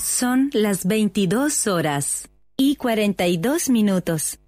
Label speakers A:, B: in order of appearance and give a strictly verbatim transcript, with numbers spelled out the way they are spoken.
A: Son las veintidós horas y cuarenta y dos minutos.